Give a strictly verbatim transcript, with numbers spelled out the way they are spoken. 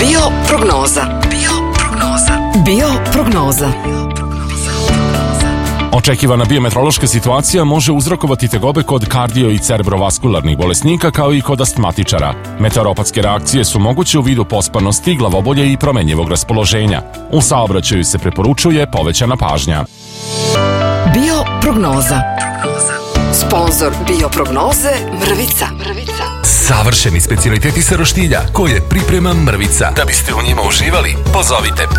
Bioprognoza. Bioprognoza. Bioprognoza. Očekivana biometeorološka situacija može uzrokovati tegobe kod kardio- i cerebrovaskularnih bolesnika kao i kod astmatičara. Meteoropatske reakcije su moguće u vidu pospanosti, glavobolje i promenjivog raspoloženja. U saobraćaju se preporučuje povećana pažnja. Bioprognoza. Sponzor Bioprognoze Mrvica. Mrvica. Savršeni specijaliteti sa roštilja koje priprema Mrvica. Da biste u njima uživali, pozovite